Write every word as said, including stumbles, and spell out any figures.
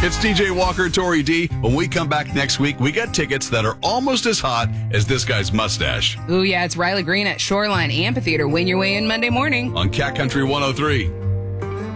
It's D J Walker, Tori D. When we come back next week, we got tickets that are almost as hot as this guy's mustache. Ooh, yeah, it's Riley Green at Shoreline Amphitheater. Win your way in Monday morning on Cat Country one oh three.